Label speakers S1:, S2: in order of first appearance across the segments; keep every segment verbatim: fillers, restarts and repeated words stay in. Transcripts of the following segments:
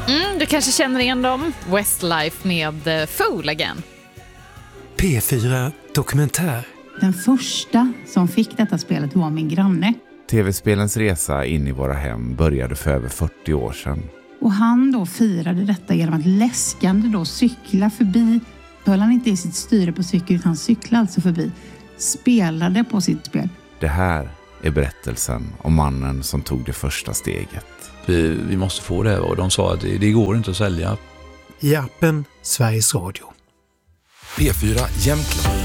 S1: Mm, du kanske känner igen dem. Westlife med Fool Again.
S2: P fyra Dokumentär.
S3: Den första som fick detta spelet var min granne.
S4: Tv-spelens resa in i våra hem började för över fyrtio år sedan.
S3: Och han då firade detta genom att läskande då cykla förbi. Höll han inte i sitt styre på cykel utan cyklade alltså förbi. Spelade på sitt spel.
S4: Det här är berättelsen om mannen som tog det första steget.
S5: Vi, vi måste få det, och de sa att det, det går inte att sälja.
S2: I appen Sveriges Radio.
S6: P fyra Jämtland.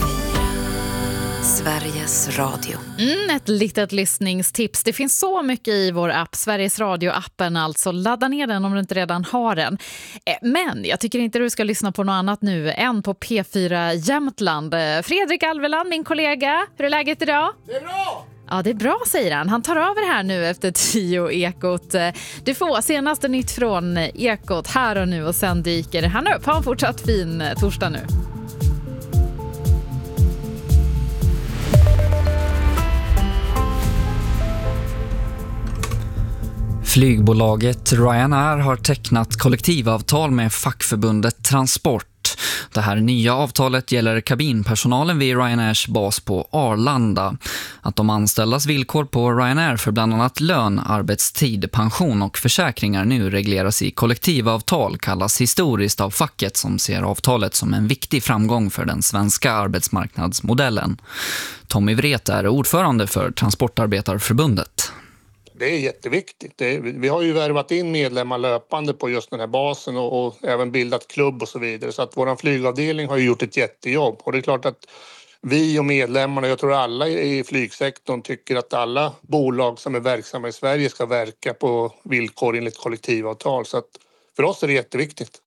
S7: Sveriges Radio.
S1: Mm, ett litet lyssningstips. Det finns så mycket i vår app, Sveriges Radio-appen, alltså ladda ner den om du inte redan har den. Men jag tycker inte du ska lyssna på något annat nu än på P fyra Jämtland. Fredrik Alveland, min kollega, hur är läget idag?
S8: Det är bra!
S1: Ja, det är bra, säger han. Han tar över här nu efter tio Ekot. Du får senaste nytt från Ekot här och nu, och sen dyker han upp. Ha en fortsatt fin torsdag nu.
S9: Flygbolaget Ryanair har tecknat kollektivavtal med fackförbundet Transport. Det här nya avtalet gäller kabinpersonalen vid Ryanairs bas på Arlanda. Att de anställdas villkor på Ryanair för bland annat lön, arbetstid, pension och försäkringar nu regleras i kollektivavtal kallas historiskt av facket, som ser avtalet som en viktig framgång för den svenska arbetsmarknadsmodellen. Tommy Wret är ordförande för Transportarbetarförbundet.
S8: Det är jätteviktigt. Det är, vi har ju värvat in medlemmar löpande på just den här basen och, och även bildat klubb och så vidare. Så att vår flygavdelning har ju gjort ett jättejobb. Och det är klart att vi och medlemmarna, jag tror alla i flygsektorn, tycker att alla bolag som är verksamma i Sverige ska verka på villkor enligt kollektivavtal. Så att för oss är det jätteviktigt.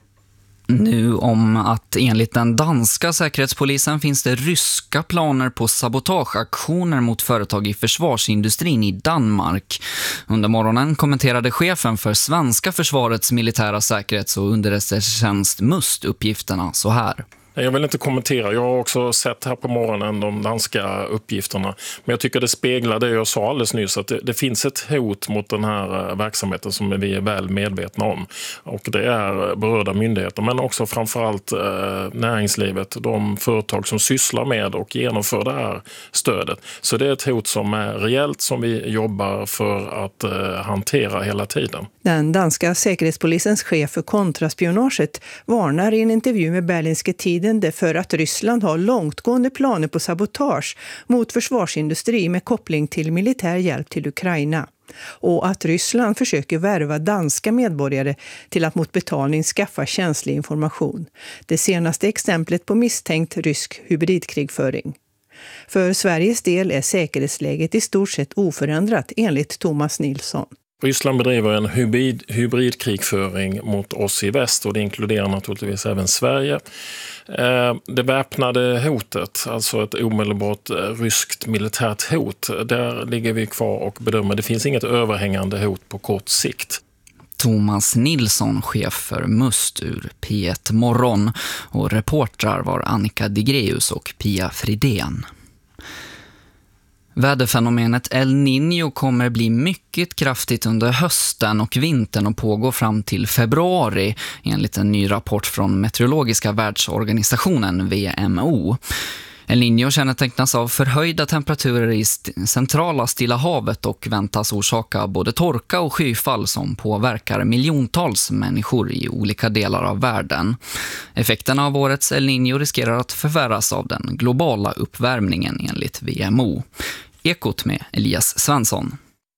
S9: Nu om att enligt den danska säkerhetspolisen finns det ryska planer på sabotageaktioner mot företag i försvarsindustrin i Danmark. Under morgonen kommenterade chefen för svenska försvarets militära säkerhets- och underrättelsetjänst Must uppgifterna så här.
S10: Jag vill inte kommentera. Jag har också sett här på morgonen de danska uppgifterna. Men jag tycker det speglar det jag sa alldeles nyss. Att det, det finns ett hot mot den här verksamheten som vi är väl medvetna om. Och det är berörda myndigheter, men också framförallt eh, näringslivet. De företag som sysslar med och genomför det här stödet. Så det är ett hot som är reellt, som vi jobbar för att eh, hantera hela tiden.
S11: Den danska säkerhetspolisens chef för kontraspionaget varnar i en intervju med Berlingske Tidende för att Ryssland har långtgående planer på sabotage mot försvarsindustri med koppling till militär hjälp till Ukraina. Och att Ryssland försöker värva danska medborgare till att mot betalning skaffa känslig information. Det senaste exemplet på misstänkt rysk hybridkrigföring. För Sveriges del är säkerhetsläget i stort sett oförändrat enligt Thomas Nilsson.
S10: Ryssland bedriver en hybrid, hybridkrigföring mot oss i väst, och det inkluderar naturligtvis även Sverige. Eh, det väpnade hotet, alltså ett omedelbart ryskt militärt hot, där ligger vi kvar och bedömer. Det finns inget överhängande hot på kort sikt.
S9: Thomas Nilsson, chef för Must ur P ett Morgon, och reportrar var Annika Digreus och Pia Fridén. Väderfenomenet El Niño kommer bli mycket kraftigt under hösten och vintern och pågå fram till februari enligt en ny rapport från Meteorologiska världsorganisationen W M O. El Niño kännetecknas av förhöjda temperaturer i st- centrala Stilla havet och väntas orsaka både torka och skyfall som påverkar miljontals människor i olika delar av världen. Effekterna av årets El Niño riskerar att förvärras av den globala uppvärmningen enligt W M O. Ekot med Elias Svensson.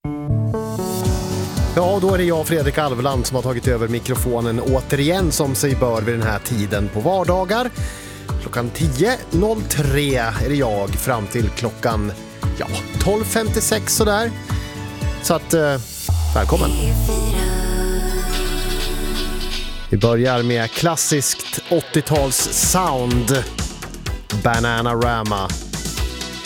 S12: Ja, då är det jag, Fredrik Alveland, som har tagit över mikrofonen återigen som sig bör vid den här tiden på vardagar. Klockan tio noll tre är det jag fram till klockan ja, tolv femtiosex sådär. Så att, eh, välkommen. Vi börjar med klassiskt åttio-tals sound. Bananarama.